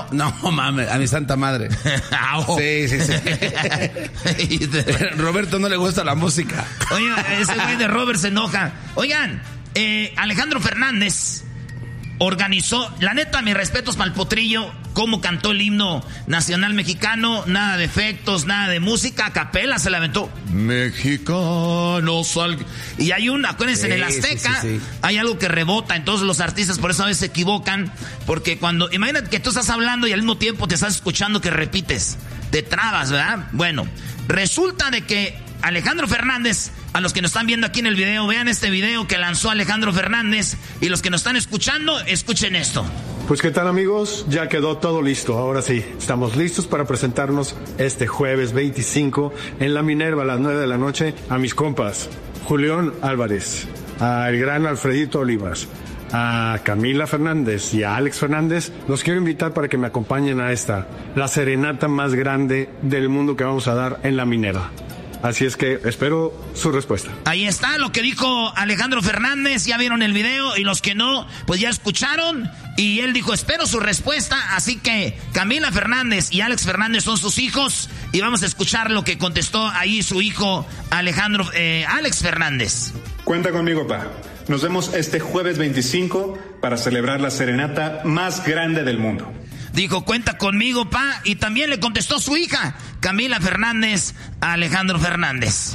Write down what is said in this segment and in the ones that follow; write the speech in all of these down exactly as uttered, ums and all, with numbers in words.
No, mames, a mi santa madre. Sí, sí, sí. Roberto no le gusta la música. Oye, ese güey de Robert se enoja. Oigan, eh, Alejandro Fernández organizó, la neta, mis respetos para el potrillo, cómo cantó el himno nacional mexicano, nada de efectos, nada de música, a capela se la aventó. Mexicano sal... Y hay un, acuérdense, sí, en el Azteca, sí, sí, sí. hay algo que rebota, entonces los artistas por eso a veces se equivocan, porque cuando, imagínate que tú estás hablando y al mismo tiempo te estás escuchando que repites, te trabas, ¿verdad? Bueno, resulta de que Alejandro Fernández, a los que nos están viendo aquí en el video, vean este video que lanzó Alejandro Fernández, y los que nos están escuchando, escuchen esto. Pues qué tal, amigos, ya quedó todo listo, ahora sí, estamos listos para presentarnos este jueves veinticinco en La Minerva a las nueve de la noche a mis compas, Julián Álvarez, al gran Alfredito Olivas, a Camila Fernández y a Alex Fernández. Los quiero invitar para que me acompañen a esta, la serenata más grande del mundo que vamos a dar en La Minerva. Así es que espero su respuesta. Ahí está lo que dijo Alejandro Fernández. Ya vieron el video, y los que no, pues ya escucharon. Y él dijo, espero su respuesta. Así que Camila Fernández y Alex Fernández son sus hijos. Y vamos a escuchar lo que contestó ahí su hijo Alejandro, eh, Alex Fernández. Cuenta conmigo, pa. Nos vemos este jueves veinticinco para celebrar la serenata más grande del mundo. Dijo, cuenta conmigo, pa. Y también le contestó su hija, Camila Fernández, a Alejandro Fernández.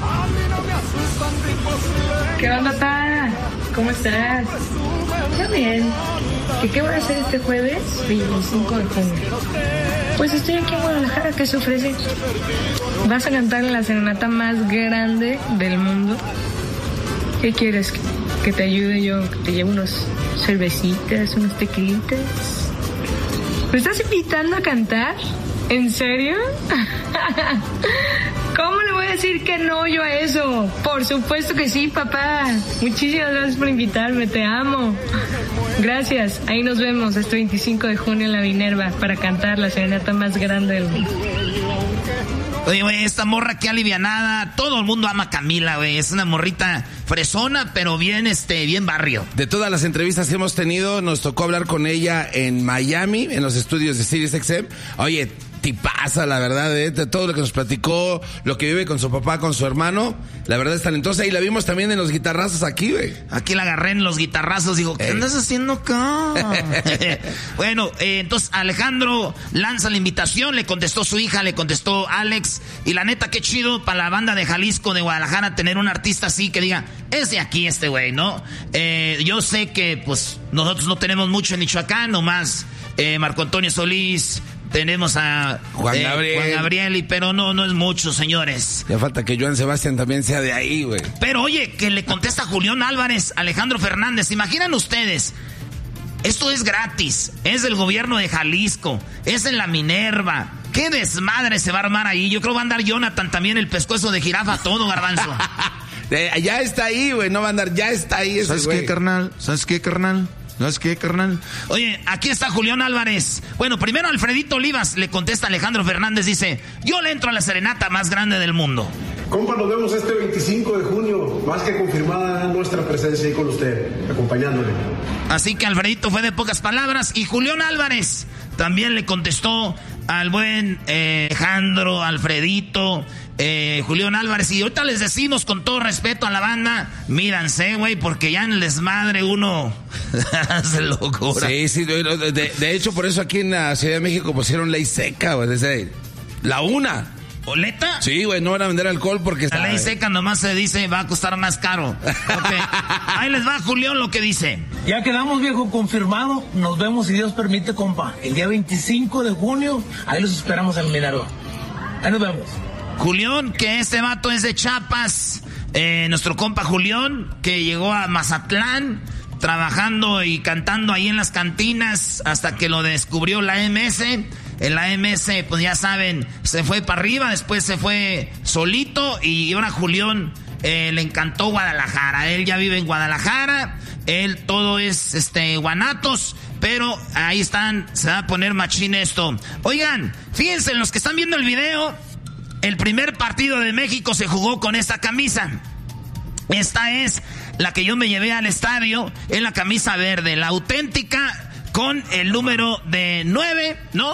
¿Qué onda, pa? ¿Cómo estás? Yo bien. ¿Qué, ¿Qué voy a hacer este jueves veinticinco de junio? Pues estoy aquí en Guadalajara, ¿qué se ofrece? ¿Vas a cantar en la serenata más grande del mundo? ¿Qué quieres? ¿Que te ayude yo? ¿Que te lleve unos cervecitas, unos tequilitas? ¿Me estás invitando a cantar? ¿En serio? ¿Cómo le voy a decir que no yo a eso? Por supuesto que sí, papá. Muchísimas gracias por invitarme, te amo. Gracias, ahí nos vemos este veinticinco de junio en La Minerva para cantar la serenata más grande del mundo. Oye, güey, esta morra que alivianada, todo el mundo ama a Camila, güey. Es una morrita fresona, pero bien, este, bien barrio. De todas las entrevistas que hemos tenido, nos tocó hablar con ella en Miami, en los estudios de Sirius X M. Oye, tipaza, la verdad, ¿eh? De todo lo que nos platicó, lo que vive con su papá, con su hermano, la verdad es talentosa. Y la vimos también en los guitarrazos aquí, güey. Aquí la agarré en los guitarrazos, digo, ¿qué Ey. andas haciendo acá? Bueno, eh, entonces Alejandro lanza la invitación, le contestó su hija, le contestó Alex, y la neta, qué chido para la banda de Jalisco, de Guadalajara, tener un artista así que diga, es de aquí este güey, ¿no? Eh, yo sé que, pues, nosotros no tenemos mucho en Michoacán, nomás eh, Marco Antonio Solís, tenemos a Juan, eh, Gabriel. Juan Gabriel, y, pero no, no es mucho, señores. Ya falta que Joan Sebastián también sea de ahí, güey. Pero oye, que le contesta Julián Álvarez, Alejandro Fernández. ¿Imaginan ustedes? Esto es gratis, es del gobierno de Jalisco, es en La Minerva. ¿Qué desmadre se va a armar ahí? Yo creo que va a andar Jonathan también, el pescuezo de jirafa, todo, garbanzo. Ya está ahí, güey, no va a andar, ya está ahí ese ¿Sabes güey. qué, carnal? ¿Sabes qué, carnal? ¿Sabes qué, carnal? Oye, aquí está Julián Álvarez. Bueno, primero Alfredito Olivas le contesta a Alejandro Fernández, dice, yo le entro a la serenata más grande del mundo. Compa, nos vemos este veinticinco de junio, más que confirmada nuestra presencia ahí con usted, acompañándole. Así que Alfredito fue de pocas palabras, y Julián Álvarez también le contestó al buen eh, Alejandro, Alfredito, eh, Julián Álvarez. Y ahorita les decimos con todo respeto a la banda, míranse, güey, porque ya en el desmadre uno hace locura. Sí, sí, de, de hecho por eso aquí en la Ciudad de México pusieron ley seca, güey, desde la una. ¿Oleta? Sí, güey, no van a vender alcohol porque... La ley seca nomás se dice va a costar más caro. Okay. Ahí les va, Julián, lo que dice. Ya quedamos, viejo, confirmado. Nos vemos, si Dios permite, compa. El día veinticinco de junio, ahí los esperamos en Minerva. Ahí nos vemos. Julián, que este vato es de Chiapas. Eh, nuestro compa Julián, que llegó a Mazatlán, trabajando y cantando ahí en las cantinas hasta que lo descubrió la M S. En la M S, pues ya saben, se fue para arriba, después se fue solito, y ahora Julián eh, le encantó Guadalajara. Él ya vive en Guadalajara, él todo es este Guanatos, pero ahí están, se va a poner machín esto. Oigan, fíjense, los que están viendo el video, el primer partido de México se jugó con esta camisa. Esta es la que yo me llevé al estadio, es la camisa verde, la auténtica, con el número de nueve, ¿no?